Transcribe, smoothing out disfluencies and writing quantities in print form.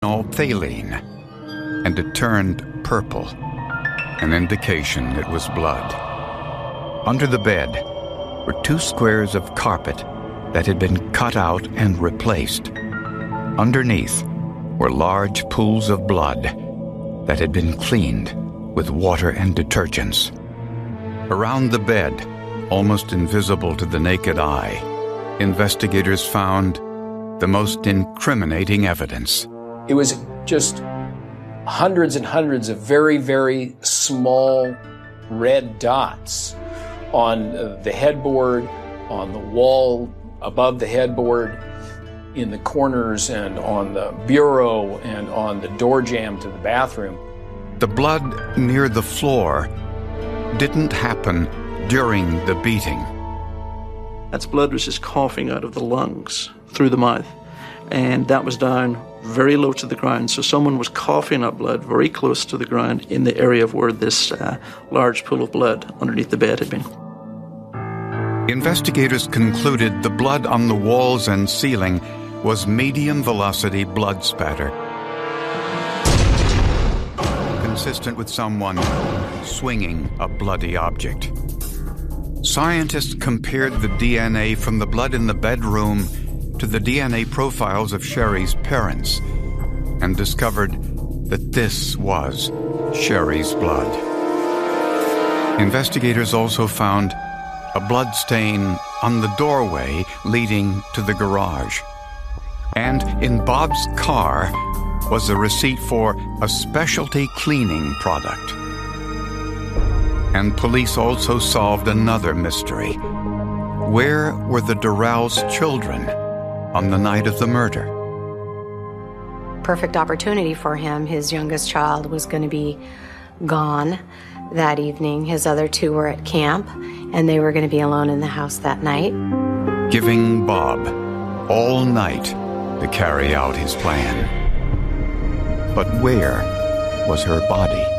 phthalate, and it turned purple, an indication it was blood. Under the bed were 2 squares of carpet that had been cut out and replaced. Underneath were large pools of blood that had been cleaned with water and detergents. Around the bed, almost invisible to the naked eye, investigators found the most incriminating evidence. It was just hundreds and hundreds of very, very small red dots on the headboard, on the wall above the headboard, in the corners and on the bureau and on the door jamb to the bathroom. The blood near the floor didn't happen during the beating. That blood was just coughing out of the lungs through the mouth, and that was down very low to the ground. So someone was coughing up blood very close to the ground in the area of where this large pool of blood underneath the bed had been. Investigators concluded the blood on the walls and ceiling was medium-velocity blood spatter, consistent with someone swinging a bloody object. Scientists compared the DNA from the blood in the bedroom to the DNA profiles of Sherry's parents and discovered that this was Sherry's blood. Investigators also found a blood stain on the doorway leading to the garage. And in Bob's car was a receipt for a specialty cleaning product. And police also solved another mystery. Where were the Durrells' children on the night of the murder? Perfect opportunity for him. His youngest child was going to be gone that evening. His other 2 were at camp, and they were going to be alone in the house that night. Giving Bob all night to carry out his plan. But where was her body?